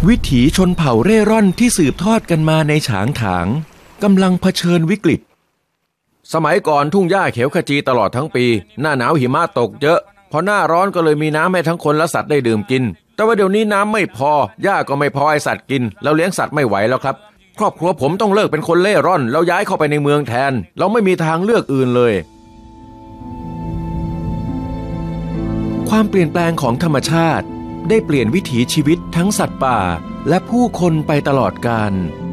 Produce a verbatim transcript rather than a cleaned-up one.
วิถีชนเผ่าเร่ร่อนที่สืบทอดกันมาในฉางถางกำลังเผชิญวิกฤตสมัยก่อนทุ่งหญ้าเขียวขจีตลอดทั้งปีหน้าหนาวหิมะตกเยอะพอหน้าร้อนก็เลยมีน้ำให้ทั้งคนและสัตว์ได้ดื่มกินแต่ว่าเดี๋ยวนี้น้ำไม่พอหญ้าก็ไม่พอให้สัตว์กินเราเลี้ยงสัตว์ไม่ไหวแล้วครับครอบครัวผมต้องเลิกเป็นคนเล่ร่อนแล้วย้ายเข้าไปในเมืองแทนเราไม่มีทางเลือกอื่นเลยความเปลี่ยนแปลงของธรรมชาติได้เปลี่ยนวิถีชีวิตทั้งสัตว์ป่าและผู้คนไปตลอดกาล